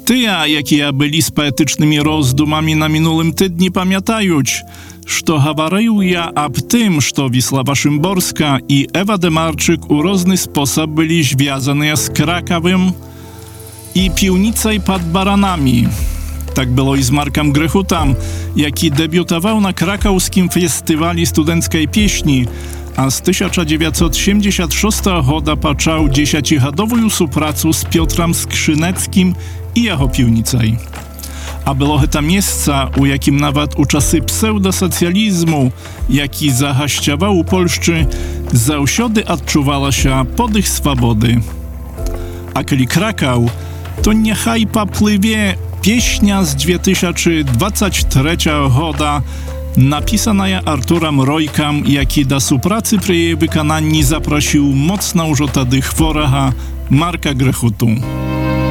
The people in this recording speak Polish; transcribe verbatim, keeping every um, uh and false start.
Тыя, якія былі з паэтычнымі роздумамі на мінулым тыдні, памятаюць, што гаварыў я аб тым, што Wisława Szymborska і Ewa Demarczyk у розны спосаб былі звязаныя з Krakawem і piwnicaj pod Baranami. Tak było i z Markiem Grechutam, jaki debiutował na krakowskim festiwali studenckiej pieśni, a z tysiąc dziewięćset siedemdziesiątego szóstego roku począł dziesięciogodową współpracę z Piotrem Skrzyneckim i jego piwnicaj. A było to miejsce, u jakim nawet u czasy pseudosocjalizmu, jaki zahaściował u Polszczy, zawsiody odczuwała się podych swobody. A kiedy Kraków, to niechaj popływie pieśnia z dwa tysiące dwudziestego trzeciego roku, napisana ja Arturem Rojkiem, jaki do współpracy przy jej wykonaniu zaprosił mocno już wtedy chworego Marka Grechutu.